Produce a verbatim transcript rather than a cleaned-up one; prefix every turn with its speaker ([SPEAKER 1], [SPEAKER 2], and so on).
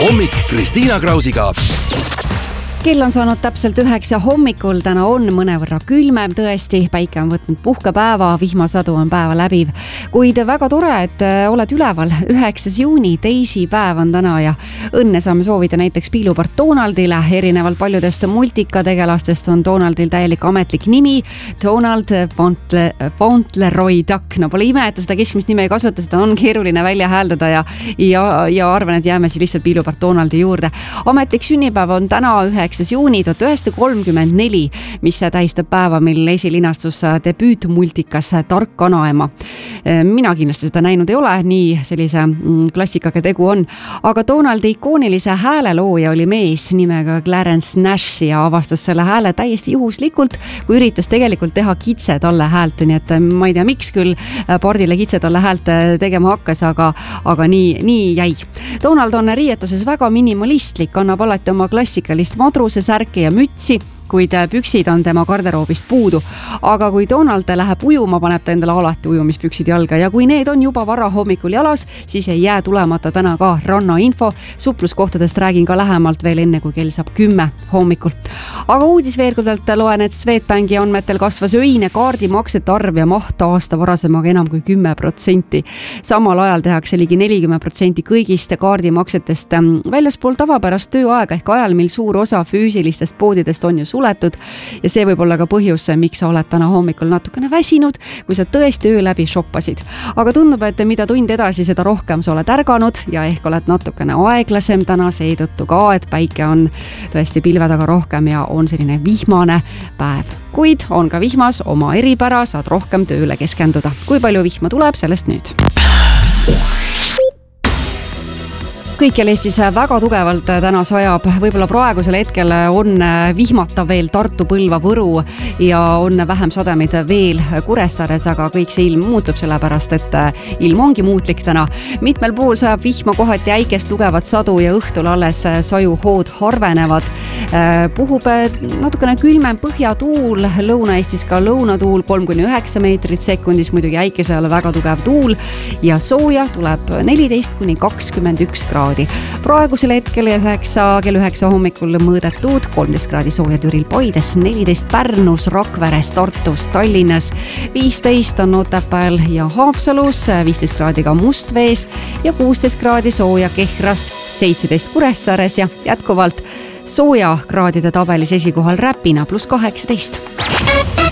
[SPEAKER 1] hommik Kristiina Krausiga.
[SPEAKER 2] Kell on saanud täpselt üheksa hommikul, täna on mõnevõrra külmem tõesti, päike on võtnud puhkepäeva, vihmasadu on päeva läbiv, kuid väga tore, et oled üleval. üheksas juuni, teisipäev on täna ja õnne saame soovida näiteks piilupart Donaldile. Erinevalt paljudest multikategelastest on Donaldil täielik ametlik nimi, Donald Fauntleroy Duck. No pole ime, et ta seda keskmist nime ei kasuta, seda on keeruline välja hääldada ja, ja, ja arvan, et jääme siis lihtsalt piilupart Donaldi juurde. Ametlik sünnipäev on täna üheksas juuni tuhat üheksasada kolmkümmend neli, mis tähistab päeva, mil esilinastus debüütmultikas Tark kanaema. Mina kindlasti seda näinud ei ole, nii sellise klassikaga tegu on. Aga Donaldi ikoonilise häälelooja oli mees nimega Clarence Nash ja avastas selle hääle täiesti juhuslikult, kui üritas tegelikult teha kitse talle häält. Nii et ma ei tea, miks küll Bardile kitse talle häält tegema hakkas, aga, aga nii, nii jäi. Donald on riietuses väga minimalistlik, annab alati oma klassikalist madru see särki ja mütsi, kuid püksid on tema garderoobist puudu. Aga kui Donald läheb ujuma, paneb ta endale alati ujumispüksid jalga ja kui need on juba vara hommikul jalas, siis ei jää tulemata täna ka rannainfo. Supluskohtadest räägin ka lähemalt veel enne, kui kell saab kümme hommikul. Aga uudisveergudelt loen, et Swedbanki andmetel kasvas öine kaardimaksete arv ja maht aasta varasemaga enam kui kümme protsenti. Samal ajal tehakse ligi nelikümmend protsenti kõigist kaardimaksetest väljaspool tavapärast tööaega ehk ajal, mil suur osa füüsilistest poodidest on ju suletud ja see võib olla ka põhjus, miks sa oled täna hommikul natukene väsinud, kui sa tõesti öö läbi shoppasid. Aga tundub, et mida tund edasi, seda rohkem sa oled ärganud ja ehk oled natukene aeglasem täna seetõttu ka, et päike on tõesti pilve taga rohkem ja on selline vihmane päev. Kuid on ka vihmas oma eripära, saad rohkem tööle keskenduda. Kui palju vihma tuleb, sellest nüüd. Kõikjal Eestis väga tugevalt täna sajab, võib-olla praegusel hetkel on vihmata veel Tartu, Põlva, Võru ja on vähem sademeid veel Kuressaares, aga kõik see ilm muutub sellepärast, et ilm ongi muutlik täna. Mitmel pool sajab vihma, kohati äikest lugevat sadu ja õhtul alles sajuhood harvenevad. Puhub natukene külmem põhjatuul, Lõuna-Eestis ka lõunatuul kolm kuni üheksa meetrit sekundis, muidugi äikese all väga tugev tuul ja sooja tuleb neliteist kuni kakskümmend üks kraadi. Praegusel hetkel üheksa, kell üheksa hommikul mõõdetud kolmteist kraadi sooja Türil Paides, neliteist Pärnus, Rakveres, Tartus, Tallinnas, viisteist on Otepääl ja Haapsalus, viisteist kraadi ka Mustvees ja kuusteist kraadi sooja Kehras, seitseteist Kuressaares ja jätkuvalt sooja kraadide tabelis esikohal Räpina pluss kaheksateist.